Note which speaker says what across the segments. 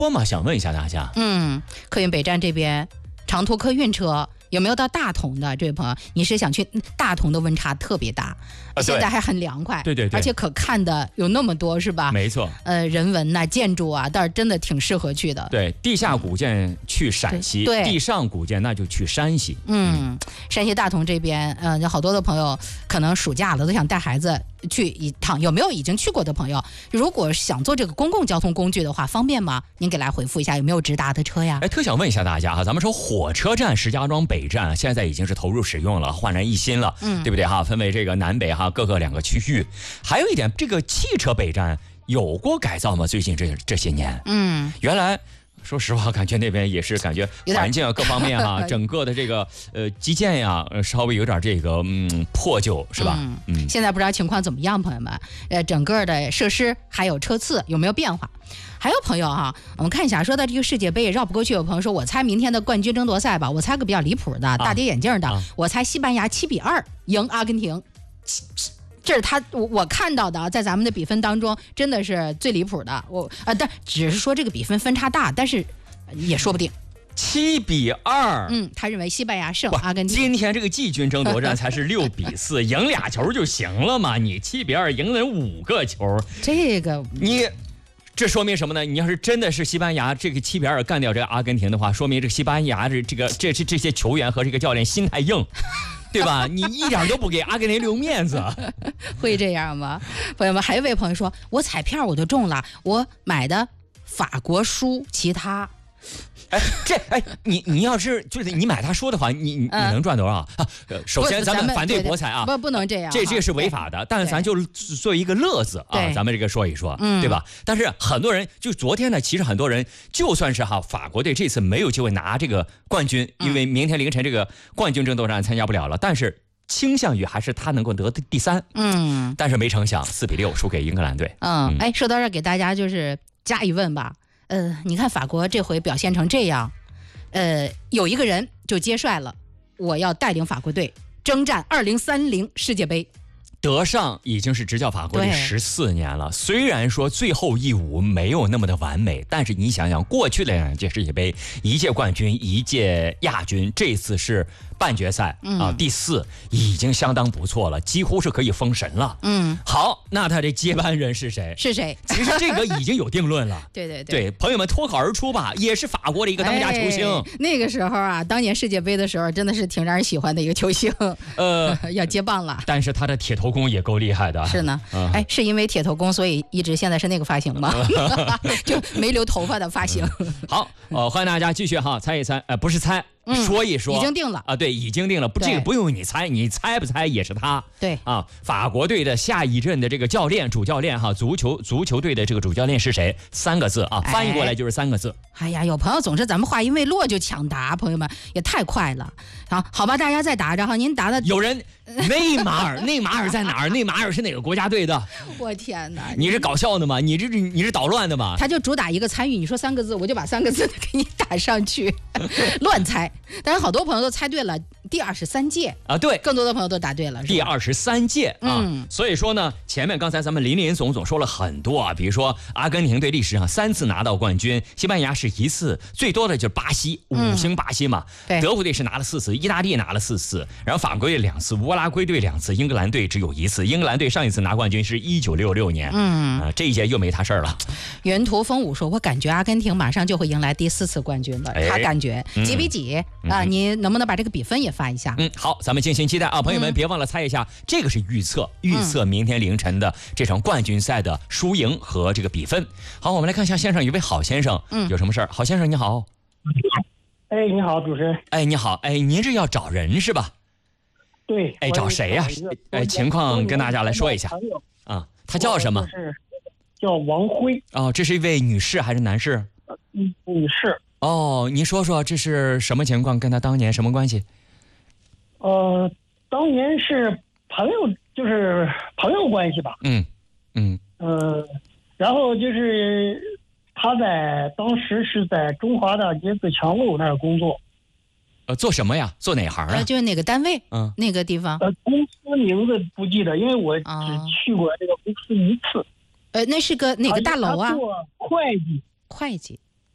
Speaker 1: 多吗？想问一下大家。
Speaker 2: 客运北站这边长途客运车有没有到大同的这位朋友？你是想去大同的温差特别大，现在还很凉快，
Speaker 1: 对，
Speaker 2: 而且可看的有那么多，是吧？
Speaker 1: 没错。
Speaker 2: 人文呐、建筑啊，倒是真的挺适合去的。
Speaker 1: 对，地下古建去陕西，
Speaker 2: 对，
Speaker 1: 地上古建那就去山西。
Speaker 2: 山西大同这边，有好多的朋友可能暑假了都想带孩子去一趟，有没有已经去过的朋友？如果想坐这个公共交通工具的话，方便吗？您给来回复一下，有没有直达的车呀？
Speaker 1: 特想问一下大家哈，咱们说火车站石家庄北站现在已经是投入使用了，焕然一新了，对不对哈？分为这个南北哈各个2个区域。还有一点，这个汽车北站有过改造吗？最近这些年，原来。说实话，感觉那边也是感觉环境啊各方面哈，整个的这个基建呀，稍微有点这个破旧，是吧？
Speaker 2: 现在不知道情况怎么样，朋友们，整个的设施还有车次有没有变化？还有朋友哈，我们看一下，说到这个世界杯也绕不过去。有朋友说，我猜明天的冠军争夺赛吧，我猜个比较离谱的，大跌眼镜的，我猜西班牙7-2赢阿根廷。这是我看到的，在咱们的比分当中真的是最离谱的。但只是说这个比分分差大，但是也说不定。
Speaker 1: 7-2，
Speaker 2: 他认为西班牙胜阿根廷。
Speaker 1: 今天这个季军争夺战才是6-4，赢2球就行了嘛？你7-2赢人5个球，
Speaker 2: 这个
Speaker 1: 这说明什么呢？你要是真的是西班牙这个7-2干掉这个阿根廷的话，说明这西班牙这些球员和这个教练心太硬。对吧？你一点都不给阿根廷留面子，
Speaker 2: 会这样吗？朋友们，还有一位朋友说，我彩票我就中了，我买的法国输其他。
Speaker 1: 你要是就是你买他说的话，你能赚多少啊？首先咱们反对博彩啊，
Speaker 2: 不能这样，
Speaker 1: 这是违法的。但是咱就作为一个乐子啊，咱们这个说一说，对吧？但是很多人就昨天呢，其实很多人就算是法国队这次没有机会拿这个冠军，因为明天凌晨这个冠军争夺战参加不了了，但是倾向于还是他能够得第3。但是没成想4-6输给英格兰队。
Speaker 2: 说到这儿给大家就是加一问吧。你看法国这回表现成这样，有一个人就接帅了，我要带领法国队征战2030世界杯。
Speaker 1: 德尚已经是执教法国队14年了，虽然说最后一舞没有那么的完美，但是你想想过去的2届世界杯，1届冠军1届亚军，这次是半决赛第4，已经相当不错了，几乎是可以封神了。好，那他这接班人是谁？
Speaker 2: 是谁？
Speaker 1: 其实这个已经有定论了。
Speaker 2: 对，
Speaker 1: 朋友们脱口而出吧，也是法国的一个当家球星。
Speaker 2: 那个时候啊，当年世界杯的时候，真的是挺让人喜欢的一个球星。要接棒了。
Speaker 1: 但是他的铁头功也够厉害的。
Speaker 2: 是呢。是因为铁头功，所以一直现在是那个发型吗？就没留头发的发型。
Speaker 1: 好，欢迎大家继续猜一猜，不是猜。说一说，
Speaker 2: 已经定了
Speaker 1: 啊！对，已经定了，这个不用你猜，你猜不猜也是他。
Speaker 2: 对啊，
Speaker 1: 法国队的下一任的这个主教练足球队的这个主教练是谁？3个字啊，翻译过来就是3个字。
Speaker 2: 哎呀，有朋友总是咱们话音未落就抢答，朋友们也太快了。好吧，大家再答着哈，您答的
Speaker 1: 有人内马尔在哪儿？内马尔是哪个国家队的？
Speaker 2: 我天哪！
Speaker 1: 你是搞笑的吗？你是捣乱的吗？
Speaker 2: 他就主打一个参与，你说3个字，我就把3个字给你打上去，乱猜。但是好多朋友都猜对了，第23届
Speaker 1: 啊，对，
Speaker 2: 更多的朋友都答对了，
Speaker 1: 第23届啊。所以说呢，前面刚才咱们林总说了很多啊，比如说阿根廷队历史上3次拿到冠军，西班牙是1次，最多的就是巴西5星巴西嘛，德国队是拿了4次，意大利拿了4次，然后法国队2次，乌拉圭队2次，英格兰队只有1次。英格兰队上一次拿冠军是1966年，这一届又没他事儿了。
Speaker 2: 原图风舞说，我感觉阿根廷马上就会迎来第4次冠军了，他感觉几比几啊？你能不能把这个比分也发一下？
Speaker 1: 好，咱们敬请期待啊，朋友们别忘了猜一下，这个是预测明天凌晨的这场冠军赛的输赢和这个比分。好，我们来看一下线上有位好先生，有什么事儿？好先生你好。
Speaker 3: 你好，主持人。
Speaker 1: 你好，您这要找人是吧？
Speaker 3: 对。
Speaker 1: 找谁呀？情况跟大家来说一下。啊，他叫什么？
Speaker 3: 叫王辉。
Speaker 1: 哦，这是一位女士还是男士？
Speaker 3: 女士。
Speaker 1: 哦，您说说这是什么情况？跟他当年什么关系？
Speaker 3: 当年是朋友，就是朋友关系吧。然后就是他当时是在中华大街自强路那儿工作。
Speaker 1: 做什么呀？做哪行啊？
Speaker 2: 就是哪个单位？那个地方。
Speaker 3: 公司名字不记得，因为我只去过这个公司1次。
Speaker 2: 那是个哪个大楼啊？
Speaker 3: 他做会计。
Speaker 2: 会计。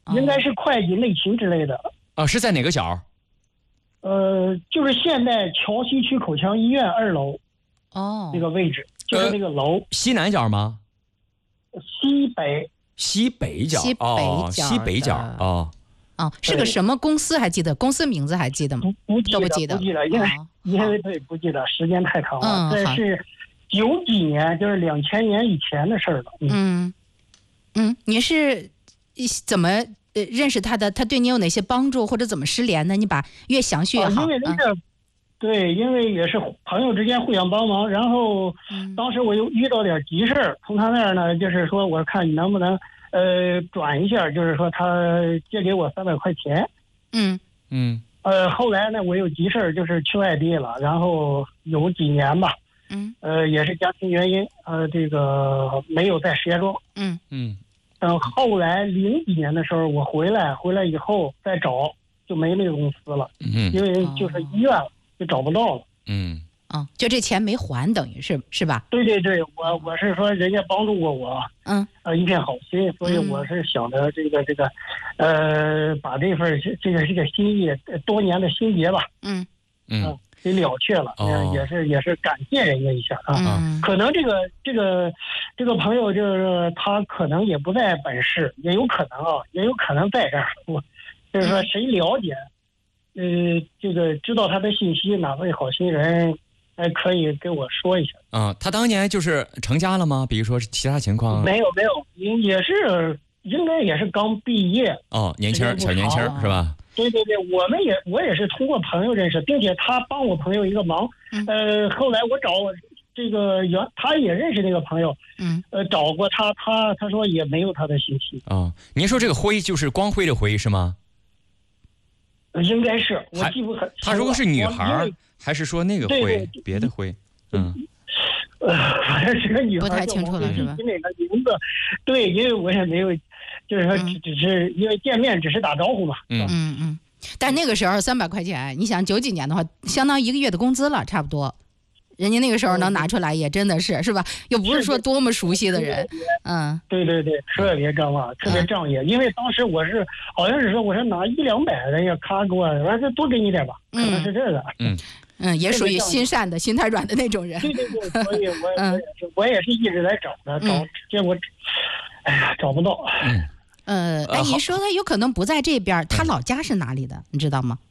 Speaker 3: 应该是会计、内勤之类的。
Speaker 1: 是在哪个角？
Speaker 3: 就是现在桥西区口腔医院2楼，这个位置就是那个楼。
Speaker 1: 西南角吗？
Speaker 3: 西北
Speaker 1: 角。西北角。
Speaker 2: 是个什么公司还记得？公司名字还记得吗？
Speaker 3: 不记得，因为对不记得，时间太长了。这是90几年，就是2000年以前的事儿了。
Speaker 2: 你是怎么认识他的？他对你有哪些帮助，或者怎么失联呢？你把越详细越好。
Speaker 3: 因为对，因为也是朋友之间互相帮忙。然后当时我又遇到点急事儿，从他那儿呢，就是说我看你能不能转一下，就是说他借给我300块钱。后来呢，我有急事儿，就是去外地了，然后有几年吧。也是家庭原因，这个没有在石家庄。等后来00几年的时候，我回来以后再找，就没那个公司了。因为就是医院了，就找不到了。
Speaker 2: 就这钱没还，等于是吧？
Speaker 3: 对，我是说人家帮助过我，一片好心，所以我是想着这个，把这份这个心意，多年的心结吧，给了却了，也是感谢人家一下啊。可能这个朋友就是他可能也不在本市，也有可能在这儿。就是说谁了解，这个知道他的信息，哪位好心人还可以给我说一下。
Speaker 1: 他当年就是成家了吗？比如说其他情况？
Speaker 3: 没有，也是应该也是刚毕业。
Speaker 1: 小年轻是吧？
Speaker 3: 对，我也是通过朋友认识，并且他帮我朋友一个忙。后来我找这个他也认识那个朋友。找过他说也没有他的信息。
Speaker 1: 您说这个辉就是光辉的辉是吗？
Speaker 3: 应该是，我记不很。
Speaker 1: 他如果是女孩，还是说那个辉，别的辉？
Speaker 3: 反正是个女孩，
Speaker 2: 不太清楚了是吧？
Speaker 3: 那个名字，对，因为我也没有，就是说只是因为见面只是打招呼嘛。
Speaker 2: 但那个时候300块钱，你想90几年的话，相当于1个月的工资了，差不多。人家那个时候能拿出来，也真的是吧？又不是说多么熟悉的人。
Speaker 3: 对，特别仗义，特别仗义。因为当时我是好像是说，我说拿100-200，人家咔给我说这多给你点吧，可能是这个。
Speaker 2: 也属于心善的、心太软的那种人。
Speaker 3: 对，所以我也是一直在找，结果找不到。
Speaker 2: 你说他有可能不在这边，他老家是哪里的？你知道吗？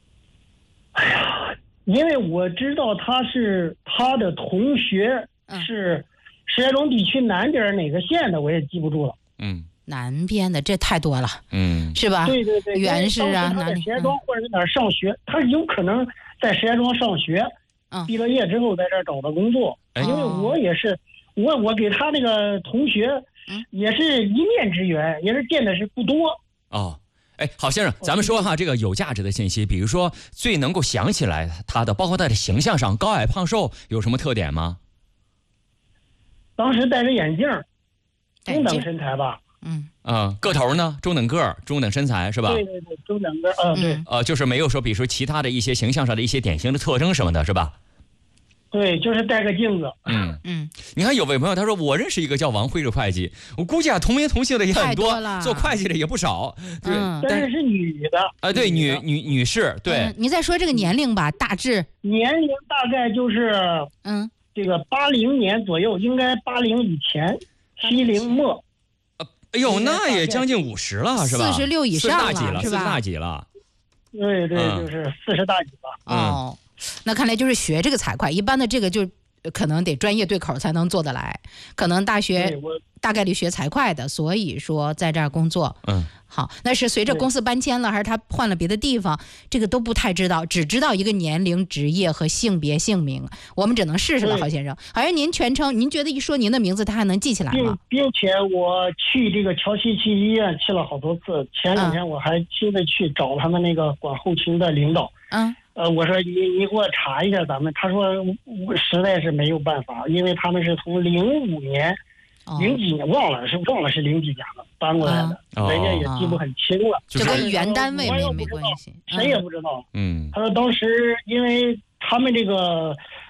Speaker 3: 因为我知道他的同学是石家庄地区南边哪个县的，我也记不住了。
Speaker 2: 南边的这太多了，是吧？
Speaker 3: 对，
Speaker 2: 原是啊，
Speaker 3: 他在石家庄或者是哪儿上学，他有可能在石家庄上学，毕了业之后在这儿找的工作。因为我也是，我给他那个同学也是一面之缘，也是见的是不多。
Speaker 1: 郝先生，咱们说哈，这个有价值的信息，比如说最能够想起来他的，包括他的形象上，高矮胖瘦有什么特点吗？
Speaker 3: 当时戴着眼镜，中等身材吧。
Speaker 1: 个头呢？中等个，中等身材是吧？
Speaker 3: 对，中等个，对。
Speaker 1: 就是没有说，比如说其他的一些形象上的一些典型的特征什么的，是吧？
Speaker 3: 对，就是戴个镜子。
Speaker 1: 你看有位朋友他说，我认识一个叫王辉的会计，我估计同名同姓的也很多，做会计的也不少。对，
Speaker 3: 但是女的。
Speaker 1: 对，女士。对，
Speaker 2: 你再说这个年龄吧，大致
Speaker 3: 年龄大概就是这个80年左右，应该80以前，70末。
Speaker 1: 那也将近50了，是吧
Speaker 2: ？46以上了，是吧？
Speaker 1: 40大几了。
Speaker 3: 对，就是40大几吧。
Speaker 2: 那看来就是学这个财会，一般的这个就可能得专业对口才能做得来，可能大学大概率学财会的，所以说在这儿工作。好，那是随着公司搬迁了，还是他换了别的地方，这个都不太知道，只知道一个年龄、职业和性别、姓名。我们只能试试了，郝先生。好像您全称，您觉得一说您的名字，他还能记起来吗？
Speaker 3: 并且我去这个桥西区医院去了好多次，前2天我还亲自去找他们那个管后勤的领导。我说你给我查一下咱们，他说我实在是没有办法，因为他们是从05年、0几年忘了是0几年了搬过来的，人家也记不很清了。
Speaker 2: 这跟原单位没关系，
Speaker 3: 谁也不知道。他说当时因为他们这个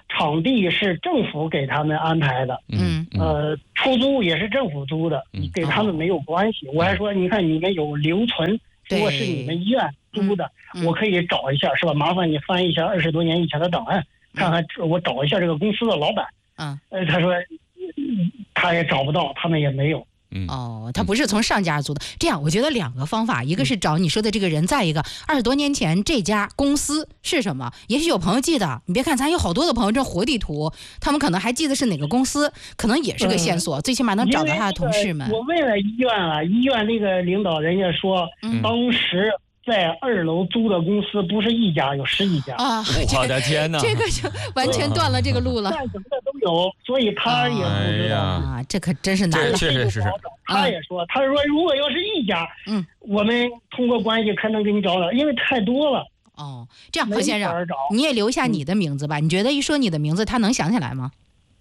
Speaker 3: 场地是政府给他们安排的，出租也是政府租的，给他们没有关系。我还说，你看你们有留存，如果是你们医院租的，我可以找一下，是吧？麻烦你翻一下20多年以前的档案，看看我找一下这个公司的老板。他说他也找不到，他们也没有。
Speaker 2: 他不是从上家租的。这样，我觉得2个方法，一个是找你说的这个人，再一个20多年前这家公司是什么？也许有朋友记得，你别看咱有好多的朋友这活地图，他们可能还记得是哪个公司，可能也是个线索，最起码能找到他的同事们。
Speaker 3: 我问了医院那个领导，人家说，当时在2楼租的公司不是1家，有10几家
Speaker 2: 啊！
Speaker 1: 我的天哪，
Speaker 2: 这个就完全断了这个路了。
Speaker 3: 干什么的都有，所以他也不知道
Speaker 2: 啊，这可真是难了。
Speaker 1: 是。
Speaker 3: 他也说，他说如果要是1家，我们通过关系可能给你找找，因为太多了。
Speaker 2: 这样何先生，你也留下你的名字吧。你觉得一说你的名字，他能想起来吗？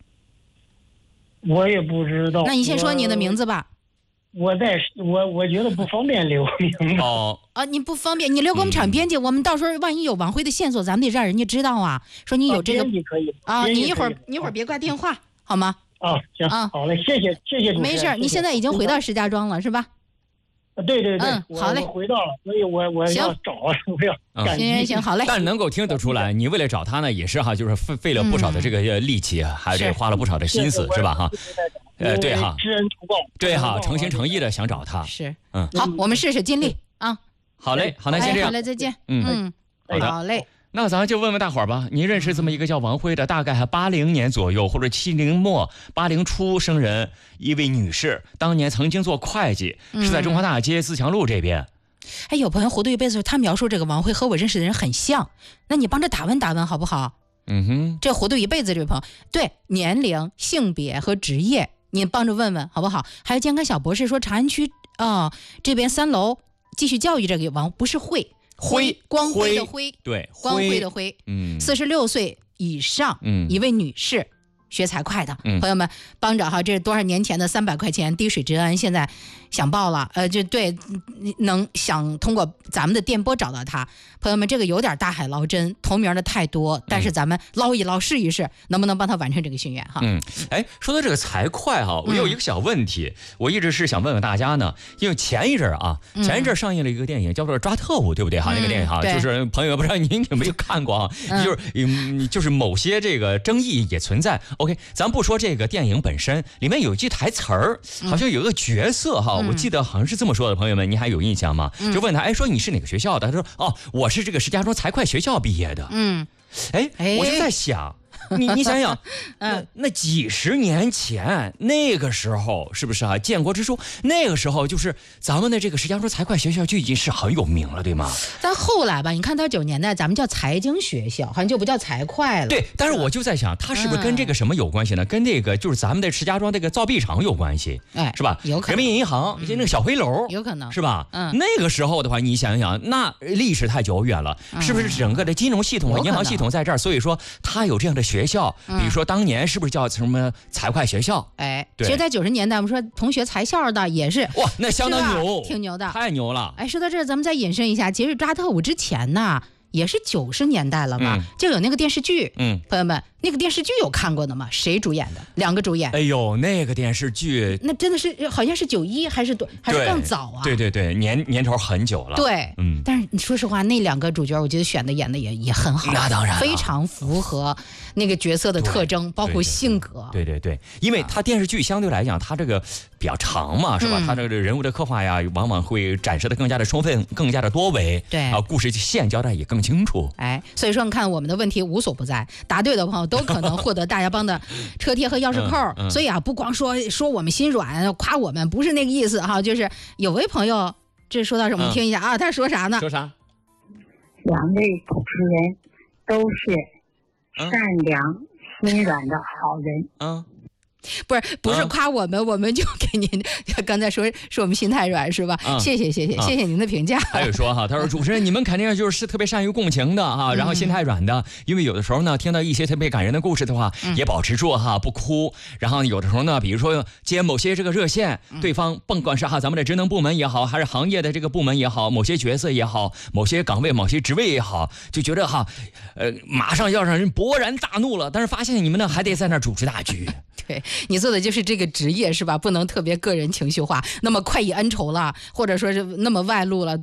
Speaker 3: 我也不知道。
Speaker 2: 那你先说你的名字吧。
Speaker 3: 我觉得不方便留名字。
Speaker 2: 你不方便，你留给我们厂编辑，我们到时候万一有挽回的线索，咱们得让人家知道啊。说你有这个
Speaker 3: 编辑可以
Speaker 2: 你一会儿别挂电话好吗？
Speaker 3: 行好嘞，谢谢主持人。
Speaker 2: 没事，你现在已经回到石家庄了是吧？
Speaker 3: 对，
Speaker 2: 好嘞，
Speaker 3: 我回到了，所以我要找，我要
Speaker 2: 行，好嘞。
Speaker 1: 但能够听得出来，你为了找他呢，也是就是费了不少的这个力气，还是花了不少的心思，是吧对
Speaker 3: 知恩图报，
Speaker 1: 对诚心诚意的想找他。
Speaker 2: 是，好，我们试试尽力啊。
Speaker 1: 好嘞，先这样。
Speaker 2: 好嘞，再见。好嘞。
Speaker 1: 那咱就问问大伙儿吧，您认识这么一个叫王辉的，大概还80年左右或者70末80初生人，一位女士，当年曾经做会计，是在中华大街自强路这边。
Speaker 2: 有朋友活度一辈子，他描述这个王辉和我认识的人很像，那你帮着打问好不好？这活度一辈子这位朋友，对年龄、性别和职业，你帮着问问好不好？还有健康小博士说，长安区这边3楼继续教育这个王，不是光辉的辉，
Speaker 1: 对，
Speaker 2: 光辉的辉，46岁以上，一位女士，学财会的，朋友们帮着这是多少年前的300块钱滴水之恩，现在想报了，就对，想通过咱们的电波找到他，朋友们这个有点大海捞针，同名的太多，但是咱们捞一捞试一试，能不能帮他完成这个心愿
Speaker 1: 说到这个财会我有一个小问题，我一直是想问问大家呢，因为前一阵上映了一个电影叫做《抓特务》，对不对那个电影就是朋友不知道您有没有看过就是某些这个争议也存在。OK， 咱不说这个电影本身，里面有一句台词儿，好像有个角色我记得好像是这么说的，朋友们，您还有印象吗？就问他，说你是哪个学校的？他说，我是这个石家庄财会学校毕业的。我就在想，你想想，那几十年前那个时候是不是建国之初那个时候就是咱们的这个石家庄财会学校就已经是很有名了，对吗？
Speaker 2: 但后来吧，你看到90年代咱们叫财经学校，好像就不叫财会了。
Speaker 1: 对，但是我就在想，它是不是跟这个什么有关系呢？跟这个就是咱们的石家庄这个造币厂有关系，是吧？
Speaker 2: 有可能。
Speaker 1: 人民银行那个小回楼，
Speaker 2: 有可能
Speaker 1: 是吧？那个时候的话，你想想，那历史太久远了，是不是整个的金融系统、银行系统在这儿？所以说它有这样的学校，比如说当年是不是叫什么财会学校？
Speaker 2: 其实在90年代，我们说同学财校的也是
Speaker 1: 哇，那相当牛，
Speaker 2: 挺牛的，
Speaker 1: 太牛了。
Speaker 2: 说到这儿，咱们再引申一下，其实抓特务之前呢，也是90年代了嘛，就有那个电视剧，朋友们，那个电视剧有看过的吗？谁主演的？2个主演。
Speaker 1: 那个电视剧，
Speaker 2: 那真的是好像是91还是更早啊？
Speaker 1: 对，年头很久了。
Speaker 2: 对，但是你说实话，那2个主角，我觉得演的也很好，
Speaker 1: 那当然
Speaker 2: 非常符合那个角色的特征，包括性格。
Speaker 1: 对，因为他电视剧相对来讲，他这个比较长嘛，是吧？他这个人物的刻画呀，往往会展示的更加的充分，更加的多维。
Speaker 2: 对
Speaker 1: 故事线交代也更清楚。
Speaker 2: 所以说你看我们的问题无所不在，答对的朋友都可能获得大家帮的车贴和钥匙扣。所以不光说我们心软，夸我们不是那个意思就是有位朋友这说到什么，我们听一下他说啥呢？
Speaker 1: 说啥
Speaker 4: ？2位主持人都是善良心软的好人。
Speaker 2: 不是夸我们，我们就给您刚才说我们心太软是吧？谢谢您的评价。
Speaker 1: 还有说哈，他说主持人你们肯定就是特别善于共情的哈，然后心太软的，因为有的时候呢听到一些特别感人的故事的话，也保持住哈不哭。然后有的时候呢，比如说接某些这个热线，对方甭管是哈咱们的职能部门也好，还是行业的这个部门也好，某些角色也好，某些岗位某些职位也好，就觉得哈马上要让人勃然大怒了，但是发现你们呢还得在那主持大局。
Speaker 2: 对，你做的就是这个职业是吧？不能特别个人情绪化，那么快意恩仇了，或者说是那么外露了，